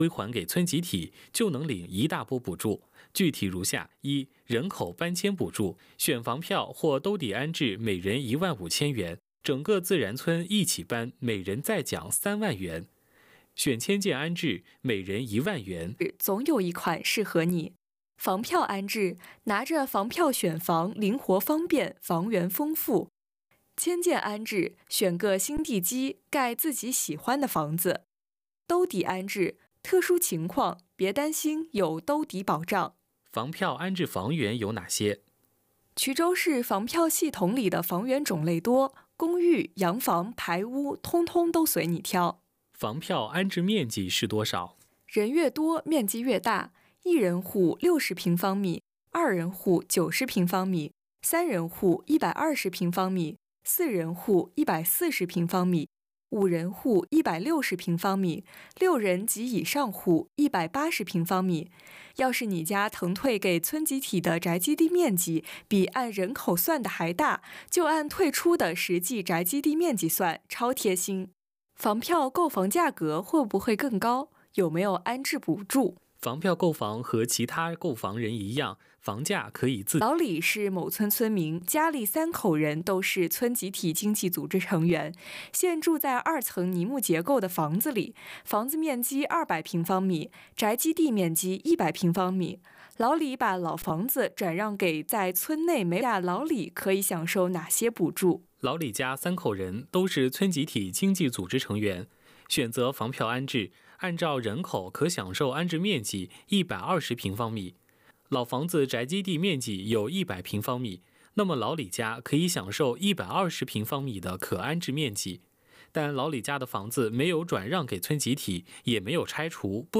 归还给村集体，就能领一大波补助。具体如下：一、人口搬迁补助，选房票或兜底安置，每人15000元，整个自然村一起搬，每人再奖3万元。选迁建安置，每人1万元。 总有一款适合你。房票安置，拿着房票选房，灵活方便，房源丰富。迁建安置，选个新地基，盖自己喜欢的房子。兜底安置，特殊情况别担心，有兜底保障。 房票安置房源有哪些？ 衢州市房票系统里的房源种类多，公寓、洋房、排屋，通通都随你挑。 房票安置面积是多少？ 人越多，面积越大。1人户60平方米，2人户90平方米，3人户120平方米，4人户140平方米，5人户160平方米，6人及以上户180平方米。要是你家腾退给村集体的宅基地面积比按人口算的还大，就按退出的实际宅基地面积算，超贴心。房票购房价格会不会更高？有没有安置补助？ 房票购房和其他购房人一样，房价可以自。 老李是某村村民，家里3口人都是村集体经济组织成员，现住在2层泥木结构的房子里，房子面积200平方米，宅基地面积100平方米。老李把老房子转让给在村内没俩，老李可以享受哪些补助？ 老李家3口人都是村集体经济组织成员，选择房票安置，按照人口可享受安置面积120平方米。老房子宅基地面积有100平方米，那么老李家可以享受120平方米的可安置面积。但老李家的房子没有转让给村集体，也没有拆除，不